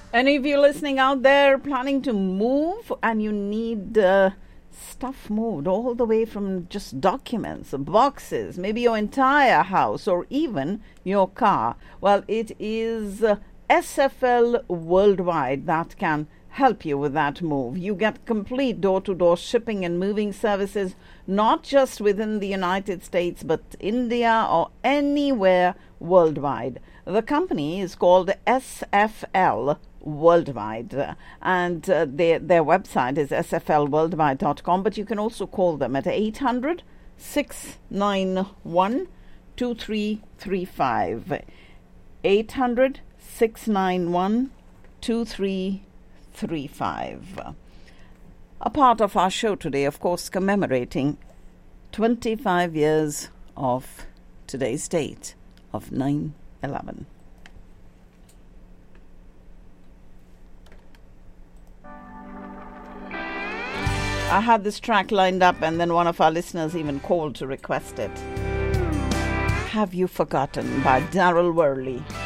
Any of you listening out there planning to move and you need stuff moved all the way from just documents, boxes, maybe your entire house or even your car, well, it is SFL Worldwide that can help you with that move. You get complete door-to-door shipping and moving services, not just within the United States, but India or anywhere worldwide. The company is called SFL Worldwide, and their website is sflworldwide.com, but you can also call them at 800-691-2335. 800-691-2335. A part of our show today, of course, commemorating 25 years of today's date of 9/11. I had this track lined up and then one of our listeners even called to request it. Have You Forgotten by Daryl Worley.